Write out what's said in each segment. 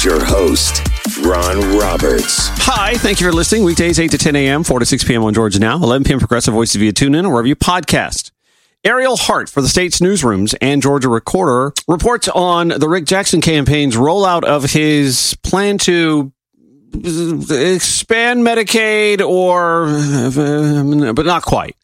Here's your host, Ron Roberts. Hi, thank you for listening. Weekdays 8 to 10 a.m., 4 to 6 p.m. on Georgia Now, 11 p.m. Progressive Voices via TuneIn or wherever you podcast. Ariel Hart for the state's newsrooms and Georgia Recorder reports on the Rick Jackson campaign's rollout of his plan to expand Medicaid but not quite.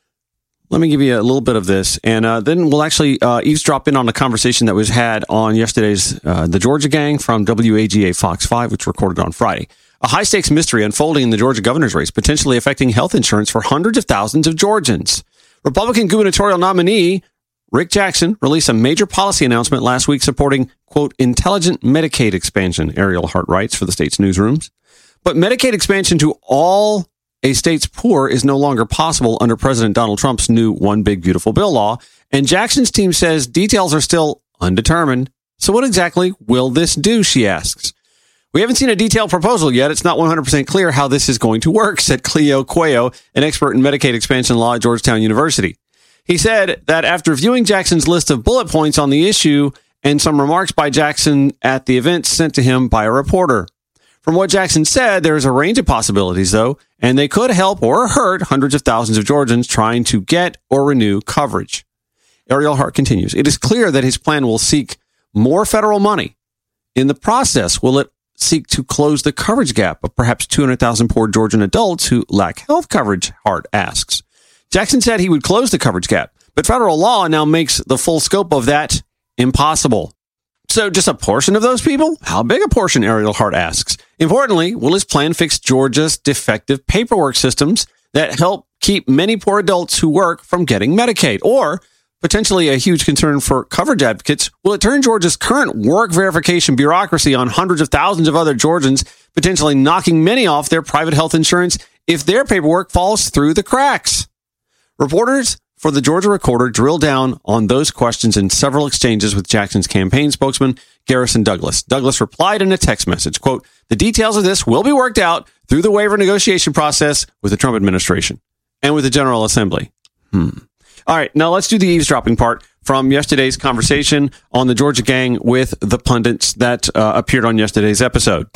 Let me give you a little bit of this, and then we'll actually eavesdrop in on the conversation that was had on yesterday's The Georgia Gang from WAGA Fox 5, which recorded on Friday. A high-stakes mystery unfolding in the Georgia governor's race, potentially affecting health insurance for hundreds of thousands of Georgians. Republican gubernatorial nominee Rick Jackson released a major policy announcement last week supporting, quote, intelligent Medicaid expansion, Ariel Hart writes for the state's newsrooms. But Medicaid expansion to all a state's poor is no longer possible under President Donald Trump's new One Big Beautiful Bill law, and Jackson's team says details are still undetermined. So what exactly will this do, she asks. We haven't seen a detailed proposal yet. It's not 100% clear how this is going to work, said Cleo Cuello, an expert in Medicaid expansion law at Georgetown University. He said that after viewing Jackson's list of bullet points on the issue and some remarks by Jackson at the event sent to him by a reporter. From what Jackson said, there is a range of possibilities, though, and they could help or hurt hundreds of thousands of Georgians trying to get or renew coverage. Ariel Hart continues, it is clear that his plan will seek more federal money. In the process, will it seek to close the coverage gap of perhaps 200,000 poor Georgian adults who lack health coverage, Hart asks. Jackson said he would close the coverage gap, but federal law now makes the full scope of that impossible. So just a portion of those people? How big a portion, Ariel Hart asks. Importantly, will his plan fix Georgia's defective paperwork systems that help keep many poor adults who work from getting Medicaid? Or, potentially a huge concern for coverage advocates, will it turn Georgia's current work verification bureaucracy on hundreds of thousands of other Georgians, potentially knocking many off their private health insurance if their paperwork falls through the cracks? Reporters for the Georgia Recorder drilled down on those questions in several exchanges with Jackson's campaign spokesman, Garrison Douglas. Douglas replied in a text message, quote, the details of this will be worked out through the waiver negotiation process with the Trump administration and with the General Assembly. All right, now let's do the eavesdropping part from yesterday's conversation on the Georgia Gang with the pundits that appeared on yesterday's episode.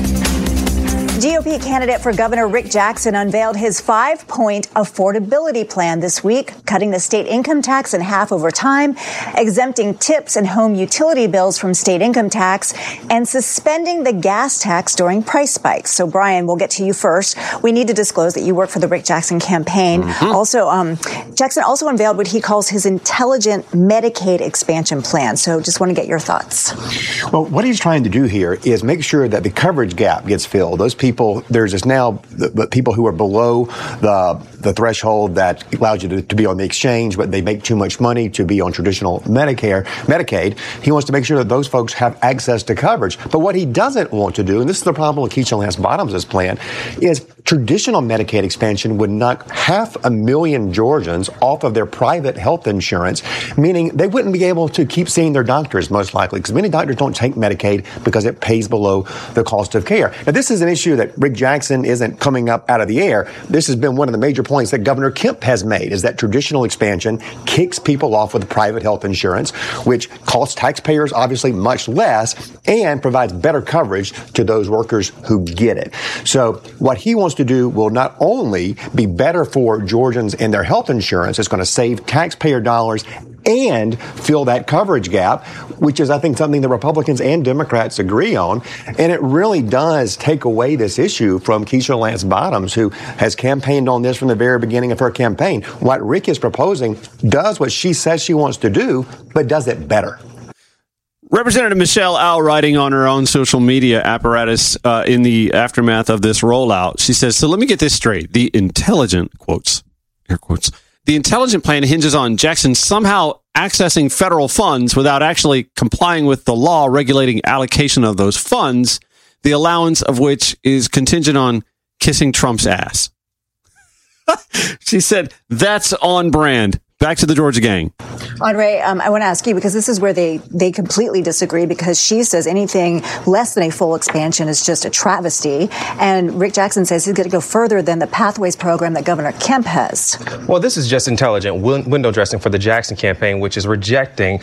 GOP candidate for Governor Rick Jackson unveiled his 5-point affordability plan this week, cutting the state income tax in half over time, exempting tips and home utility bills from state income tax, and suspending the gas tax during price spikes. So, Brian, we'll get to you first. We need to disclose that you work for the Rick Jackson campaign. Also, Jackson also unveiled what he calls his intelligent Medicaid expansion plan. So just want to get your thoughts. Well, what he's trying to do here is make sure that the coverage gap gets filled. Those people, there's just now the people who are below the threshold that allows you to be on the exchange, but they make too much money to be on traditional Medicaid. He wants to make sure that those folks have access to coverage. But what he doesn't want to do, and this is the problem with Keisha Lance Bottoms' plan, is traditional Medicaid expansion would knock 500,000 Georgians off of their private health insurance, meaning they wouldn't be able to keep seeing their doctors, most likely, because many doctors don't take Medicaid because it pays below the cost of care. Now, this is an issue that Rick Jackson isn't coming up out of the air. This has been one of the major points that Governor Kemp has made, is that traditional expansion kicks people off with private health insurance, which costs taxpayers obviously much less and provides better coverage to those workers who get it. So what he wants to do will not only be better for Georgians and their health insurance, it's going to save taxpayer dollars and fill that coverage gap, which is, I think, something the Republicans and Democrats agree on. And it really does take away this issue from Keisha Lance Bottoms, who has campaigned on this from the very beginning of her campaign. What Rick is proposing does what she says she wants to do, but does it better. Representative Michelle Au, writing on her own social media apparatus in the aftermath of this rollout, she says, so let me get this straight. The intelligent, quotes, air quotes, the intelligent plan hinges on Jackson somehow accessing federal funds without actually complying with the law regulating allocation of those funds, the allowance of which is contingent on kissing Trump's ass. She said, that's on brand. back to the Georgia gang. Andre, I want to ask you, because this is where they completely disagree, because she says anything less than a full expansion is just a travesty. And Rick Jackson says he's going to go further than the Pathways program that Governor Kemp has. Well, this is just intelligent window dressing for the Jackson campaign, which is rejecting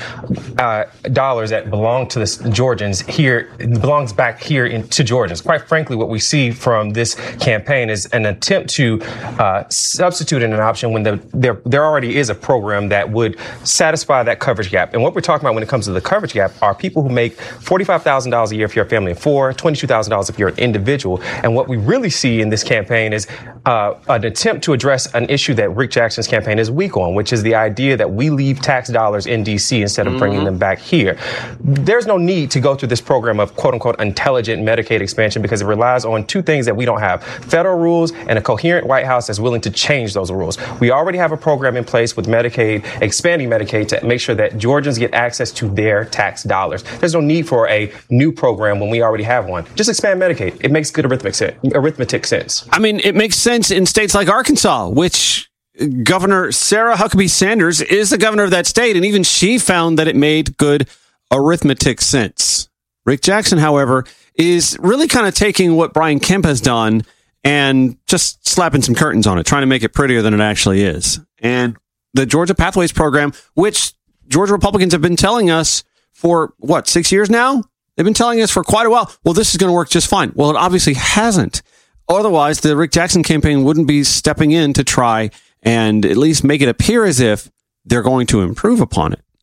dollars that belong to the Georgians here, belongs back here to Georgians. Quite frankly, what we see from this campaign is an attempt to substitute in an option when there already is a program that would satisfy that coverage gap. And what we're talking about when it comes to the coverage gap are people who make $45,000 a year if you're a family of four, $22,000 if you're an individual. And what we really see in this campaign is an attempt to address an issue that Rick Jackson's campaign is weak on, which is the idea that we leave tax dollars in D.C. instead of bringing them back here. There's no need to go through this program of quote-unquote intelligent Medicaid expansion because it relies on two things that we don't have: federal rules and a coherent White House that's willing to change those rules. We already have a program in place with Medicaid, expanding Medicaid to make sure that Georgians get access to their tax dollars. There's no need for a new program when we already have one. Just expand Medicaid. It makes good arithmetic sense. I mean, it makes sense in states like Arkansas, which Governor Sarah Huckabee Sanders is the governor of that state, and even she found that it made good arithmetic sense. Rick Jackson, however, is really kind of taking what Brian Kemp has done and just slapping some curtains on it, trying to make it prettier than it actually is. And the Georgia Pathways program, which Georgia Republicans have been telling us for, 6 years now? They've been telling us for quite a while, well, this is going to work just fine. Well, it obviously hasn't. Otherwise, the Rick Jackson campaign wouldn't be stepping in to try and at least make it appear as if they're going to improve upon it.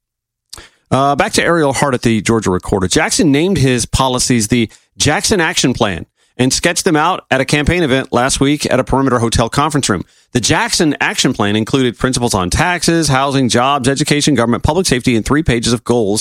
Back to Ariel Hart at the Georgia Recorder. Jackson named his policies the Jackson Action Plan and sketched them out at a campaign event last week at a Perimeter Hotel conference room. The Jackson Action Plan included principles on taxes, housing, jobs, education, government, public safety, and 3 pages of goals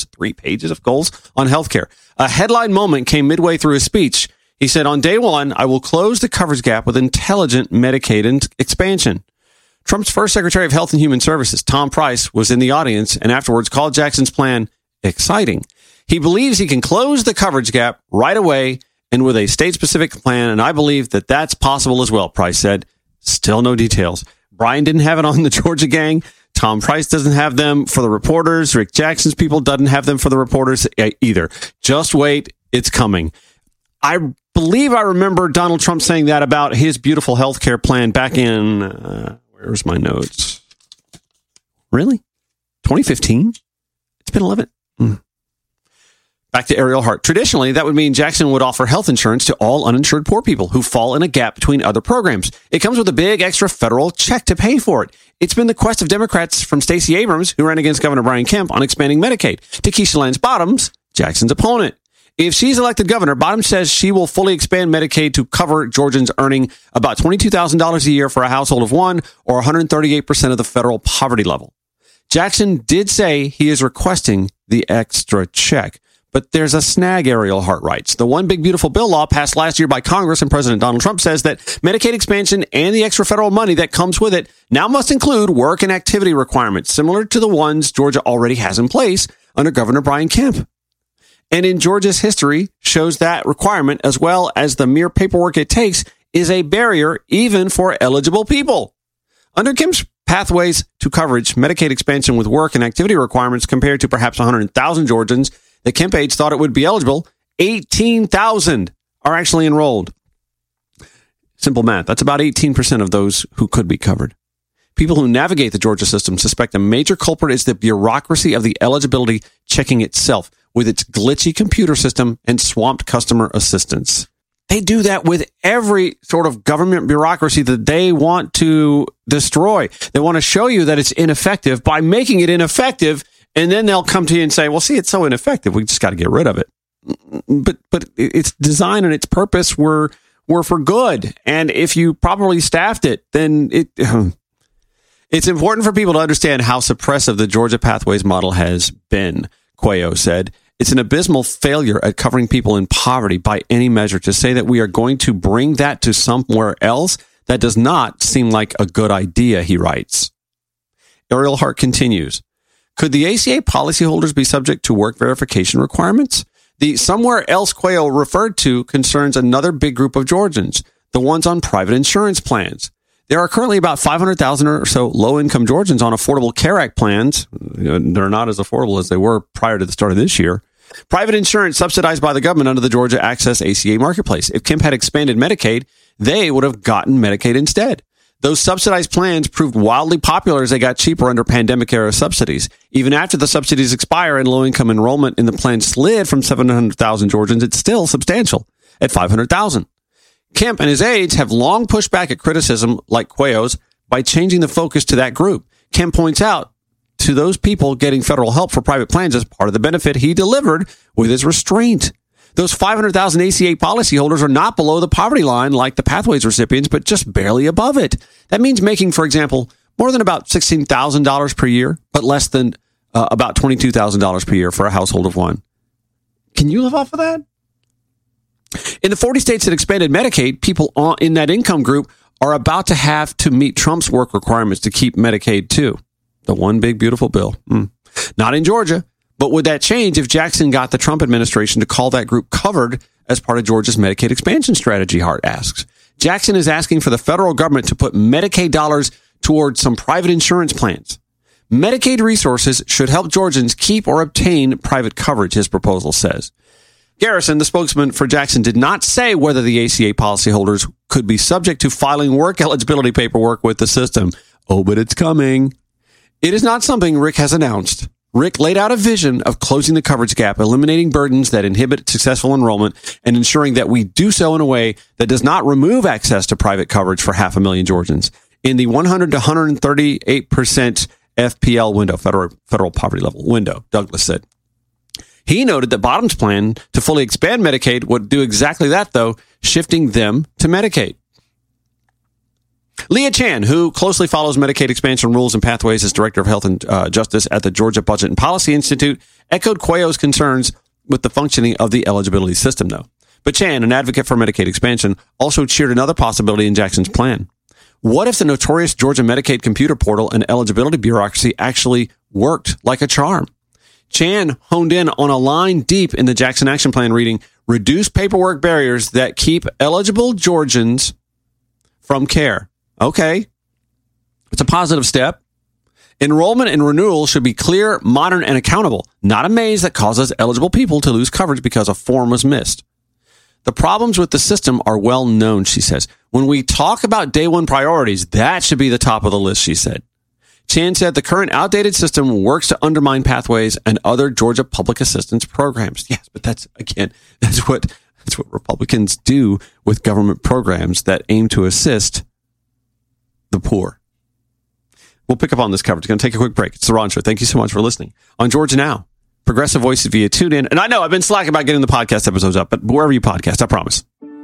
on healthcare. A headline moment came midway through his speech. He said, on day one, I will close the coverage gap with intelligent Medicaid expansion. Trump's first Secretary of Health and Human Services, Tom Price, was in the audience and afterwards called Jackson's plan exciting. He believes he can close the coverage gap right away and with a state-specific plan, and I believe that that's possible as well, Price said. Still no details. Brian didn't have it on the Georgia gang. Tom Price doesn't have them for the reporters. Rick Jackson's people doesn't have them for the reporters either. Just wait. It's coming. I believe I remember Donald Trump saying that about his beautiful health care plan back in, where's my notes? Really? 2015? It's been 11. Back to Ariel Hart. Traditionally, that would mean Jackson would offer health insurance to all uninsured poor people who fall in a gap between other programs. It comes with a big extra federal check to pay for it. It's been the quest of Democrats from Stacey Abrams, who ran against Governor Brian Kemp on expanding Medicaid, to Keisha Lance Bottoms, Jackson's opponent. If she's elected governor, Bottoms says she will fully expand Medicaid to cover Georgians earning about $22,000 a year for a household of one, or 138% of the federal poverty level. Jackson did say he is requesting the extra check. But there's a snag, Ariel Hart writes. The One Big Beautiful Bill law passed last year by Congress and President Donald Trump says that Medicaid expansion and the extra federal money that comes with it now must include work and activity requirements, similar to the ones Georgia already has in place under Governor Brian Kemp. And in Georgia's history shows that requirement, as well as the mere paperwork it takes, is a barrier even for eligible people. Under Kemp's pathways to coverage, Medicaid expansion with work and activity requirements compared to perhaps 100,000 Georgians, the Kemp aides thought it would be eligible. 18,000 are actually enrolled. Simple math. That's about 18% of those who could be covered. People who navigate the Georgia system suspect a major culprit is the bureaucracy of the eligibility checking itself, with its glitchy computer system and swamped customer assistance. They do that with every sort of government bureaucracy that they want to destroy. They want to show you that it's ineffective by making it ineffective. And then they'll come to you and say, well, see, it's so ineffective. We just got to get rid of it. But its design and its purpose were for good. And if you properly staffed it, then it's important for people to understand how suppressive the Georgia Pathways model has been, Cuello said. It's an abysmal failure at covering people in poverty by any measure. To say that we are going to bring that to somewhere else, that does not seem like a good idea, he writes. Ariel Hart continues. Could the ACA policyholders be subject to work verification requirements? The somewhere else Cuello referred to concerns another big group of Georgians, the ones on private insurance plans. There are currently about 500,000 or so low-income Georgians on Affordable Care Act plans. They're not as affordable as they were prior to the start of this year. Private insurance subsidized by the government under the Georgia Access ACA marketplace. If Kemp had expanded Medicaid, they would have gotten Medicaid instead. Those subsidized plans proved wildly popular as they got cheaper under pandemic-era subsidies. Even after the subsidies expire and low-income enrollment in the plan slid from 700,000 Georgians, it's still substantial at 500,000. Kemp and his aides have long pushed back at criticism like Cuello's by changing the focus to that group. Kemp points out to those people getting federal help for private plans as part of the benefit he delivered with his restraint. Those 500,000 ACA policyholders are not below the poverty line like the Pathways recipients, but just barely above it. That means making, for example, more than about $16,000 per year, but less than about $22,000 per year for a household of one. Can you live off of that? In the 40 states that expanded Medicaid, people in that income group are about to have to meet Trump's work requirements to keep Medicaid too. The one big, beautiful bill. Not in Georgia. But would that change if Jackson got the Trump administration to call that group covered as part of Georgia's Medicaid expansion strategy, Hart asks. Jackson is asking for the federal government to put Medicaid dollars towards some private insurance plans. Medicaid resources should help Georgians keep or obtain private coverage, his proposal says. Garrison, the spokesman for Jackson, did not say whether the ACA policyholders could be subject to filing work eligibility paperwork with the system. Oh, but it's coming. It is not something Rick has announced. Rick laid out a vision of closing the coverage gap, eliminating burdens that inhibit successful enrollment, and ensuring that we do so in a way that does not remove access to private coverage for 500,000 Georgians. In the 100 to 138% FPL window, federal poverty level window, Douglas said. He noted that Bottom's plan to fully expand Medicaid would do exactly that, though, shifting them to Medicaid. Leah Chan, who closely follows Medicaid expansion rules and pathways as Director of Health and Justice at the Georgia Budget and Policy Institute, echoed Cuello's concerns with the functioning of the eligibility system, though. But Chan, an advocate for Medicaid expansion, also cheered another possibility in Jackson's plan. What if the notorious Georgia Medicaid computer portal and eligibility bureaucracy actually worked like a charm? Chan honed in on a line deep in the Jackson Action Plan reading, reduce paperwork barriers that keep eligible Georgians from care. Okay, it's a positive step. Enrollment and renewal should be clear, modern, and accountable, not a maze that causes eligible people to lose coverage because a form was missed. The problems with the system are well known, she says. When we talk about day one priorities, that should be the top of the list, she said. Chan said the current outdated system works to undermine pathways and other Georgia public assistance programs. Yes, but that's what Republicans do with government programs that aim to assist the poor. We'll pick up on this coverage. Going to take a quick break. It's The Ron Show. Thank you so much for listening. On Georgia Now, Progressive Voices via TuneIn. And I know I've been slacking about getting the podcast episodes up, but wherever you podcast, I promise.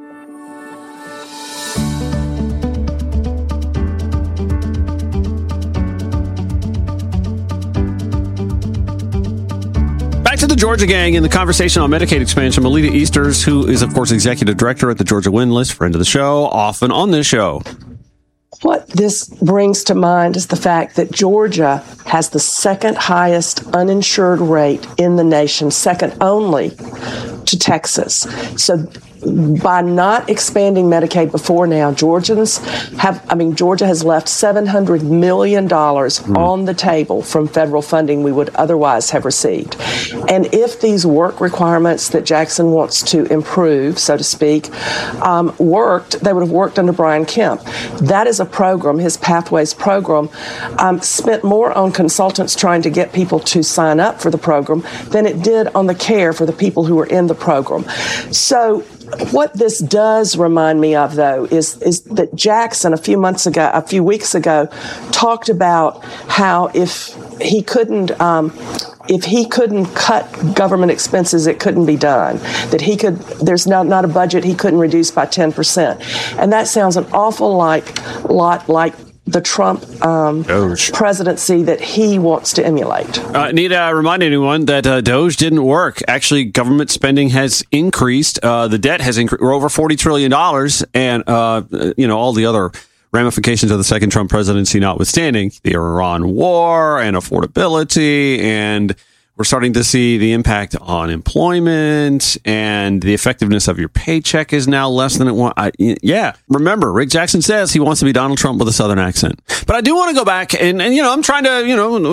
Back to the Georgia Gang in the conversation on Medicaid expansion. Melita Easters, who is, of course, Executive Director at the Georgia Win List, friend of the show, often on this show. What this brings to mind is the fact that Georgia has the second highest uninsured rate in the nation, second only to Texas. So by not expanding Medicaid before now, Georgia has left $700 million on the table from federal funding we would otherwise have received. And if these work requirements that Jackson wants to improve, so to speak, worked, they would have worked under Brian Kemp. That is a program, his Pathways program, spent more on consultants trying to get people to sign up for the program than it did on the care for the people who were in the program. So what this does remind me of, though, is that Jackson a few weeks ago, talked about how if he couldn't cut government expenses, it couldn't be done. That there's not a budget he couldn't reduce by 10%, and that sounds an awful lot like the Trump presidency that he wants to emulate. Need to remind anyone that DOGE didn't work. Actually, government spending has increased. The debt has increased. We're over $40 trillion, and all the other ramifications of the second Trump presidency notwithstanding, the Iran war and affordability and We're starting to see the impact on employment, and the effectiveness of your paycheck is now less than it was. Yeah. Remember, Rick Jackson says he wants to be Donald Trump with a Southern accent. But I do want to go back and I'm trying to,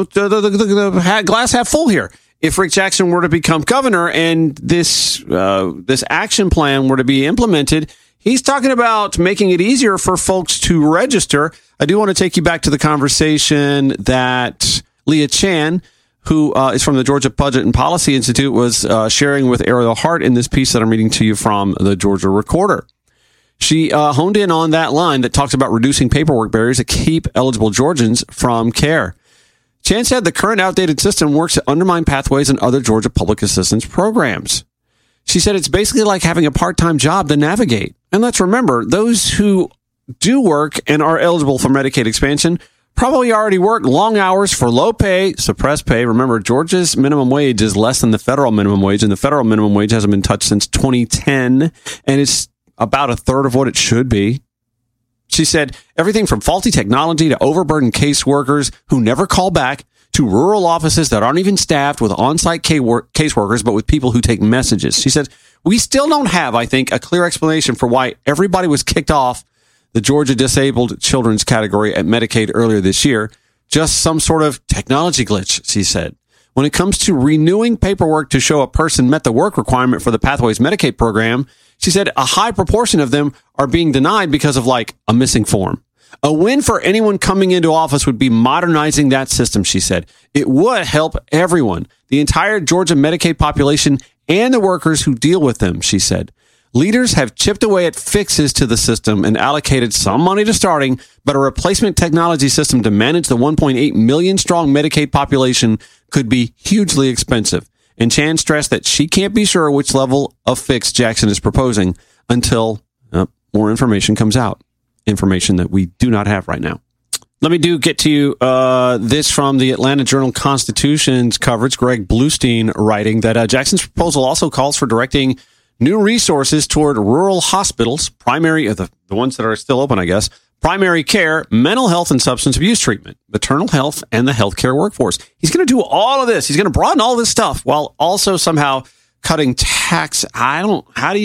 the glass half full here. If Rick Jackson were to become governor and this action plan were to be implemented, he's talking about making it easier for folks to register. I do want to take you back to the conversation that Leah Chan, who is from the Georgia Budget and Policy Institute, was sharing with Ariel Hart in this piece that I'm reading to you from the Georgia Recorder. She honed in on that line that talks about reducing paperwork barriers that keep eligible Georgians from care. Chan said the current outdated system works to undermine pathways and other Georgia public assistance programs. She said it's basically like having a part-time job to navigate. And let's remember, those who do work and are eligible for Medicaid expansion probably already work long hours for low pay, suppressed pay. Remember, Georgia's minimum wage is less than the federal minimum wage, and the federal minimum wage hasn't been touched since 2010, and it's about a third of what it should be. She said everything from faulty technology to overburdened caseworkers who never call back to rural offices that aren't even staffed with on-site caseworkers, but with people who take messages. She said, we still don't have, I think, a clear explanation for why everybody was kicked off the Georgia Disabled Children's category at Medicaid earlier this year. Just some sort of technology glitch, she said. When it comes to renewing paperwork to show a person met the work requirement for the Pathways Medicaid program, she said a high proportion of them are being denied because of like a missing form. A win for anyone coming into office would be modernizing that system, she said. It would help everyone, the entire Georgia Medicaid population and the workers who deal with them, she said. Leaders have chipped away at fixes to the system and allocated some money to starting, but a replacement technology system to manage the 1.8 million strong Medicaid population could be hugely expensive. And Chan stressed that she can't be sure which level of fix Jackson is proposing until more information comes out. Information that we do not have right now. Let me get to you this from the Atlanta Journal-Constitution's coverage. Greg Bluestein writing that Jackson's proposal also calls for directing new resources toward rural hospitals, primary, the ones that are still open, I guess, primary care, mental health and substance abuse treatment, maternal health, and the healthcare workforce. He's going to do all of this. He's going to broaden all this stuff while also somehow cutting tax. Beyond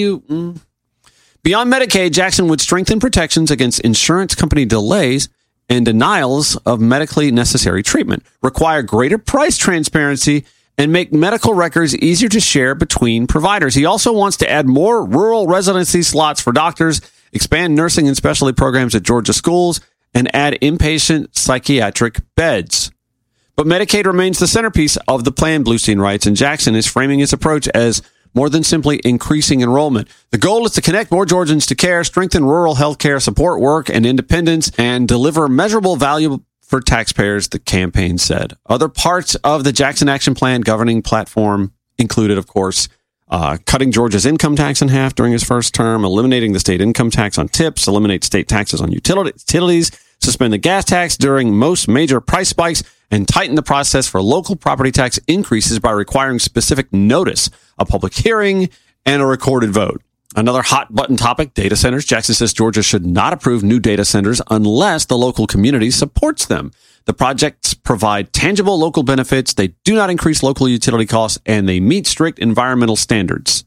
Medicaid, Jackson would strengthen protections against insurance company delays and denials of medically necessary treatment, require greater price transparency, and make medical records easier to share between providers. He also wants to add more rural residency slots for doctors, expand nursing and specialty programs at Georgia schools, and add inpatient psychiatric beds. But Medicaid remains the centerpiece of the plan, Bluestein writes, and Jackson is framing his approach as more than simply increasing enrollment. The goal is to connect more Georgians to care, strengthen rural health care, support work and independence, and deliver measurable value for taxpayers, the campaign said. Other parts of the Jackson Action Plan governing platform included, of course, cutting Georgia's income tax in half during his first term, eliminating the state income tax on tips, eliminate state taxes on utilities, suspend the gas tax during most major price spikes, and tighten the process for local property tax increases by requiring specific notice, a public hearing, and a recorded vote. Another hot button topic, data centers. Jackson says Georgia should not approve new data centers unless the local community supports them. The projects provide tangible local benefits. They do not increase local utility costs, and they meet strict environmental standards.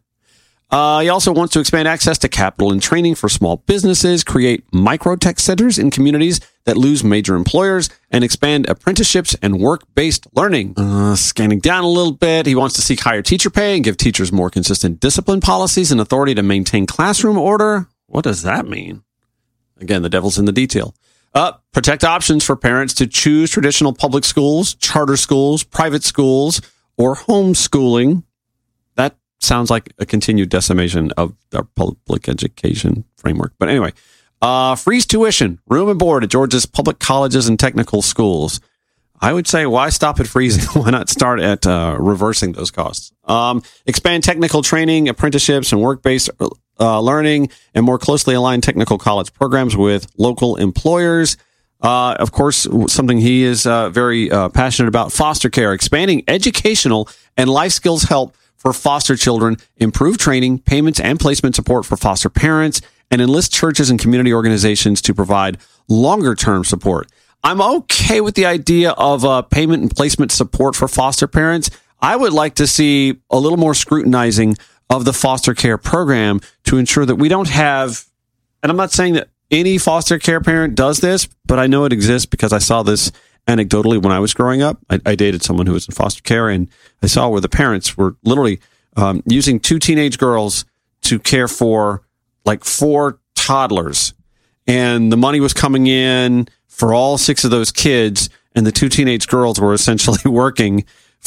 He also wants to expand access to capital and training for small businesses, create microtech centers in communities that lose major employers, and expand apprenticeships and work-based learning. Scanning down a little bit, he wants to seek higher teacher pay and give teachers more consistent discipline policies and authority to maintain classroom order. What does that mean? Again, the devil's in the detail. Protect options for parents to choose traditional public schools, charter schools, private schools, or homeschooling. That sounds like a continued decimation of our public education framework. But anyway, freeze tuition, room and board at Georgia's public colleges and technical schools. I would say, why stop at freezing? Why not start at reversing those costs? Expand technical training, apprenticeships, and work-based learning, and more closely align technical college programs with local employers. Of course, something he is very passionate about, foster care, expanding educational and life skills help for foster children, improve training, payments, and placement support for foster parents, and enlist churches and community organizations to provide longer-term support. I'm okay with the idea of payment and placement support for foster parents. I would like to see a little more scrutinizing of the foster care program to ensure that we don't have, and I'm not saying that any foster care parent does this, but I know it exists because I saw this anecdotally when I was growing up. I dated someone who was in foster care, and I saw where the parents were literally using 2 teenage girls to care for like 4 toddlers. And the money was coming in for all 6 of those kids, and the 2 teenage girls were essentially working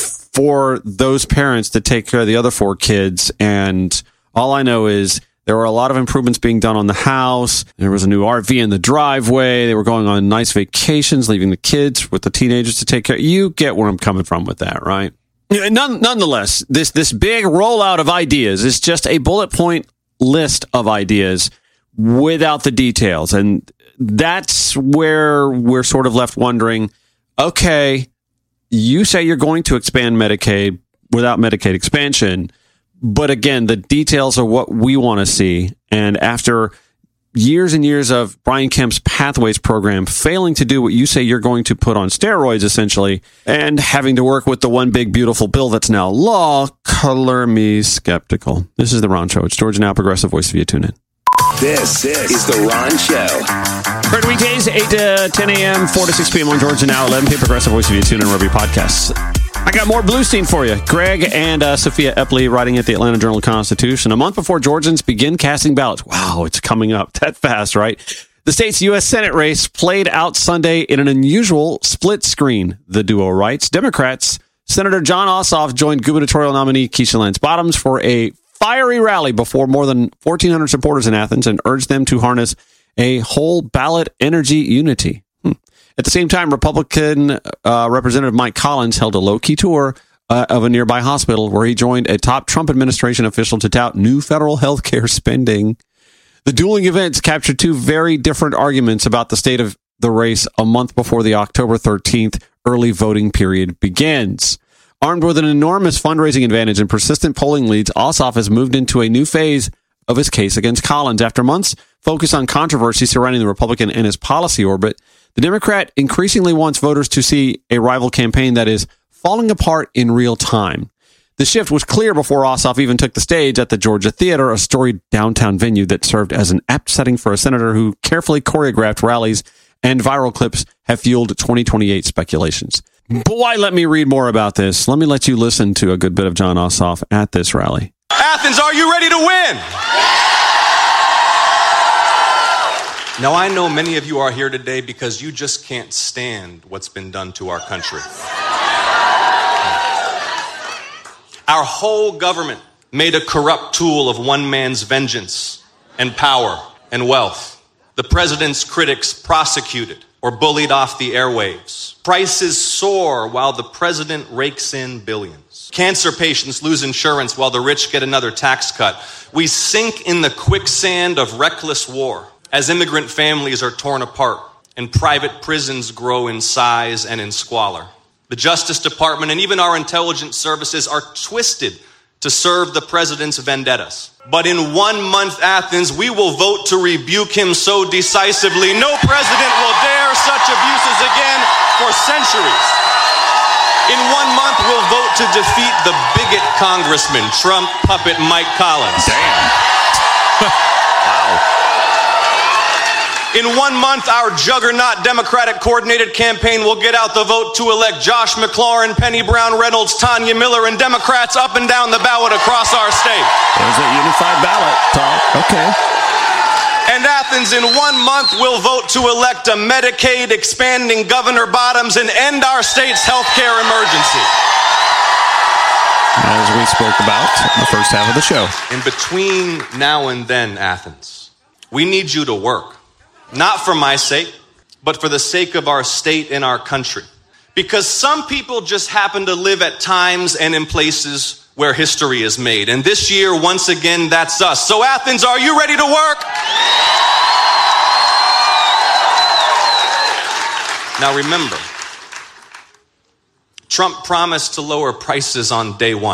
for those parents to take care of the other 4 kids. And all I know is there were a lot of improvements being done on the house. There was a new RV in the driveway. They were going on nice vacations, leaving the kids with the teenagers to take care. You get where I'm coming from with that, right? Nonetheless, this big rollout of ideas is just a bullet point list of ideas without the details. And that's where we're sort of left wondering, okay, you say you're going to expand Medicaid without Medicaid expansion, but again, the details are what we want to see. And after years and years of Brian Kemp's Pathways program failing to do what you say you're going to put on steroids, essentially, and having to work with the one big beautiful bill that's now law, color me skeptical. This is The Ron Show. It's Georgia Now, Progressive Voice. Via Tune In. This is The Ron Show. Heard weekdays, 8 to 10 a.m., 4 to 6 p.m. on Georgia Now, 11 p.m. Progressive Voice. Via Tune In, wherever you podcasts. I got more Bluestein for you. Greg and Sophia Epley writing at the Atlanta Journal-Constitution. A month before Georgians begin casting ballots. Wow, it's coming up that fast, right? The state's U.S. Senate race played out Sunday in an unusual split screen, the duo writes. Democrats, Senator Jon Ossoff joined gubernatorial nominee Keisha Lance Bottoms for a fiery rally before more than 1,400 supporters in Athens and urged them to harness a whole ballot energy unity. At the same time, Republican Representative Mike Collins held a low-key tour of a nearby hospital where he joined a top Trump administration official to tout new federal health care spending. The dueling events captured 2 very different arguments about the state of the race a month before the October 13th early voting period begins. Armed with an enormous fundraising advantage and persistent polling leads, Ossoff has moved into a new phase of his case against Collins. After months focused on controversy surrounding the Republican and his policy orbit, the Democrat increasingly wants voters to see a rival campaign that is falling apart in real time. The shift was clear before Ossoff even took the stage at the Georgia Theater, a storied downtown venue that served as an apt setting for a senator who carefully choreographed rallies, and viral clips have fueled 2028 speculations. But why let me read more about this? Let me let you listen to a good bit of Jon Ossoff at this rally. Athens, are you ready to win? Now, I know many of you are here today because you just can't stand what's been done to our country. Our whole government made a corrupt tool of one man's vengeance and power and wealth. The president's critics prosecuted or bullied off the airwaves. Prices soar while the president rakes in billions. Cancer patients lose insurance while the rich get another tax cut. We sink in the quicksand of reckless war as immigrant families are torn apart and private prisons grow in size and in squalor. The Justice Department and even our intelligence services are twisted to serve the president's vendettas. But in 1 month, Athens, we will vote to rebuke him so decisively, no president will dare such abuses again for centuries. In 1 month, we'll vote to defeat the bigot congressman, Trump puppet Mike Collins. Damn. Wow. In 1 month, our juggernaut Democratic coordinated campaign will get out the vote to elect Josh McLaurin, Penny Brown Reynolds, Tanya Miller, and Democrats up and down the ballot across our state. There's a unified ballot talk. Okay. And Athens, in 1 month, will vote to elect a Medicaid expanding Governor Bottoms and end our state's health care emergency. As we spoke about in the first half of the show. In between now and then, Athens, we need you to work. Not for my sake, but for the sake of our state and our country. Because some people just happen to live at times and in places where history is made. And this year, once again, that's us. So Athens, are you ready to work? Now remember, Trump promised to lower prices on day one.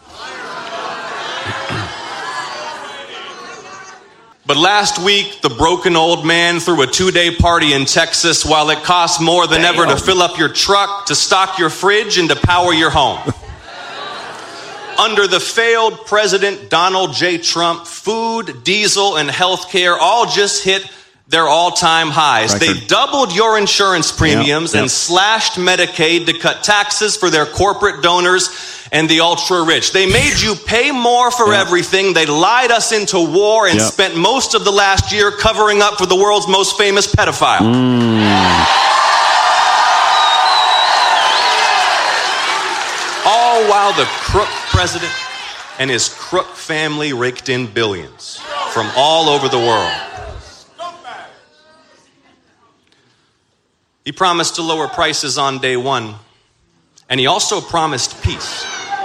But last week, the broken old man threw a 2-day party in Texas while it costs more than ever to fill up your truck, to stock your fridge, and to power your home. Under the failed President Donald J. Trump, food, diesel, and health care all just hit their all-time highs. Record. They doubled your insurance premiums and slashed Medicaid to cut taxes for their corporate donors and the ultra-rich. They made you pay more for everything. They lied us into war and spent most of the last year covering up for the world's most famous pedophile. All while the crook president and his crook family raked in billions from all over the world. He promised to lower prices on day one, and he also promised peace.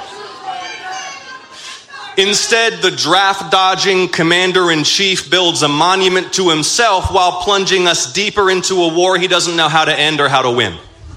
Instead, the draft-dodging commander-in-chief builds a monument to himself while plunging us deeper into a war he doesn't know how to end or how to win.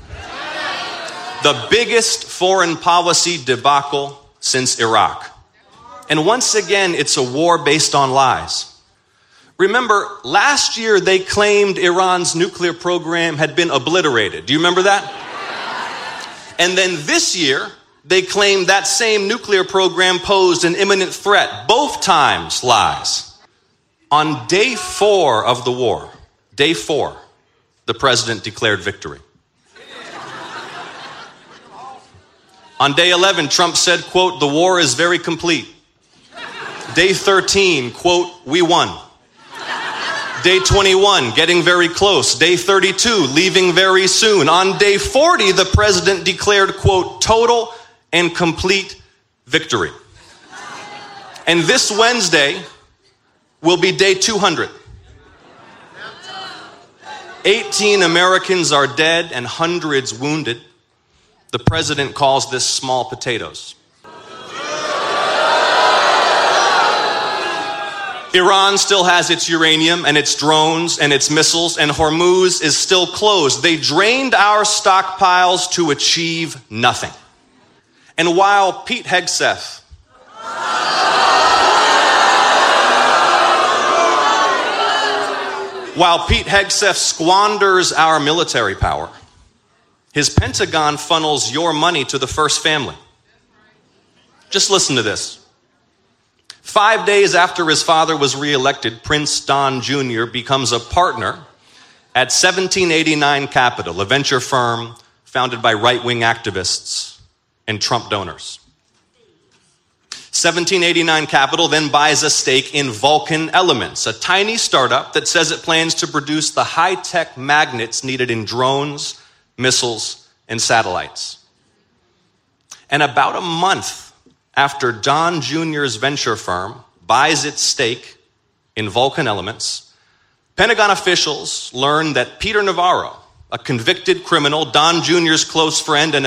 The biggest foreign policy debacle since Iraq. And once again, it's a war based on lies. Remember, last year they claimed Iran's nuclear program had been obliterated. Do you remember that? And then this year, they claimed that same nuclear program posed an imminent threat. Both times lies. On day 4 of the war, day 4, the president declared victory. On day 11, Trump said, quote, "The war is very complete." Day 13, quote, "We won." Day 21, getting very close. Day 32, leaving very soon. On day 40, the president declared, quote, "total and complete victory." And this Wednesday will be day 200. 18 Americans are dead and hundreds wounded. The president calls this small potatoes. Iran still has its uranium and its drones and its missiles, and Hormuz is still closed. They drained our stockpiles to achieve nothing. And while Pete Hegseth squanders our military power, his Pentagon funnels your money to the first family. Just listen to this. 5 days after his father was reelected, Prince Don Jr. becomes a partner at 1789 Capital, a venture firm founded by right-wing activists and Trump donors. 1789 Capital then buys a stake in Vulcan Elements, a tiny startup that says it plans to produce the high-tech magnets needed in drones, missiles, and satellites. And about a month after Don Jr.'s venture firm buys its stake in Vulcan Elements, Pentagon officials learn that Peter Navarro, a convicted criminal, Don Jr.'s close friend and